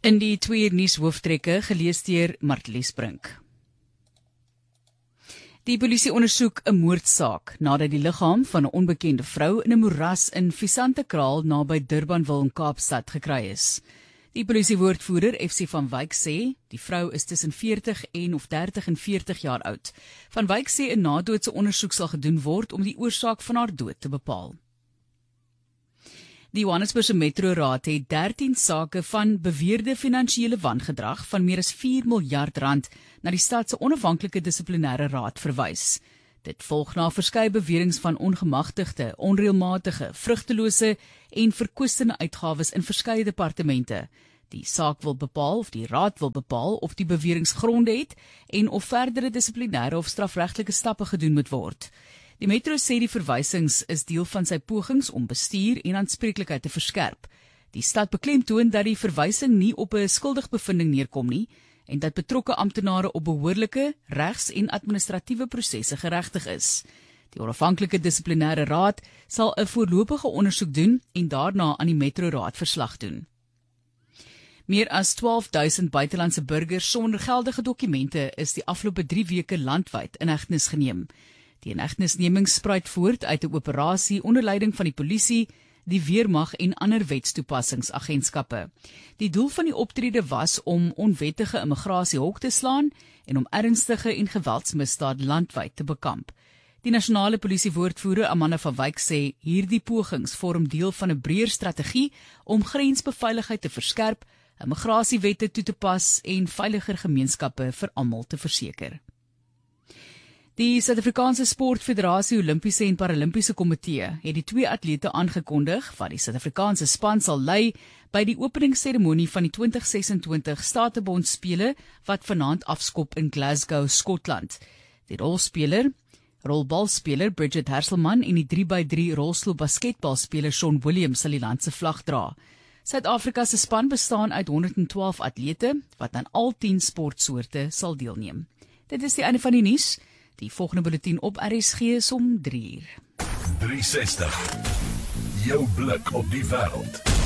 In die 2 nuus hooftrekke gelees deur Martlies Brink. Die polisie ondersoek 'n moordsaak nadat die liggaam van 'n onbekende vrou in 'n moeras in Visantekraal naby Durbanville in Kaapstad gekry is. Die polisiewoordvoerder FC van Wyk sê die vrou is tussen 30 en 40 jaar oud. Van Wyk sê 'n nadoodse ondersoek sal gedoen word om die oorsaak van haar dood te bepaal. Die Johannesburgse Metro Raad het 13 sake van beweerde finansiële wangedrag van meer as 4 miljard rand na die stad se onafhanklike dissiplinêre raad verwys. Dit volg na verskeie beweringe van ongemagtigde, onreëlmatige, vrugtelose en verkwistende uitgawes in verskeie departemente. Die saak wil bepaal of die raad wil bepaal of die beweringe gronde het en of verdere dissiplinêre of strafregtelike stappe gedoen moet word. Die Metro sê die verwysings is deel van sy pogings om bestuur en aanspreeklikheid te verskerp. Die stad beklemtoon dat die verwysing nie op 'n skuldigbevinding neerkom nie en dat betrokke amptenare op behoorlike regs- en administratiewe prosesse geregtig is. Die onafhanklike dissiplinêre raad sal 'n voorlopige ondersoek doen en daarna aan die Metro Raad verslag doen. Meer as 12.000 buitelandse burgers sonder geldige dokumente is die afgelope 3 weke landwyd in hegtenis geneem. Die inhegtenisneming spruit voort uit 'n operasie onder leiding van die polisie, die weermag en ander wetstoepassingsagentskappe. Die doel van die optrede was om onwettige immigrasie hok te slaan en om ernstige en geweldsmisdaad landwyd te bekamp. Die nasionale polisiewoordvoerder Amanda van Wyk sê hierdie pogings vorm deel van 'n breër strategie om grensbeveiligheid te verskerp, immigrasiewette toe te pas en veiliger gemeenskappe vir almal te verseker. Die Suid-Afrikaanse Sportfederasie Olimpiese en Paralimpiese Komitee het die 2 atlete aangekondig wat die Suid-Afrikaanse span sal lei by die openingsseremonie van die 2026 Statebondspele wat vanaand afskop in Glasgow, Skotland. Die rolbalspeler Bridget Herselman en die 3x3 rolstoelbasketbalspeler Sean Williams sal die land se vlag dra. Suid-Afrika se span bestaan uit 112 atlete wat aan al 10 sportsoorte sal deelneem. Dit is die einde van die nuus. Die volgende bulletin op RSG is om 3 uur. 360. Jou blik op die wêreld.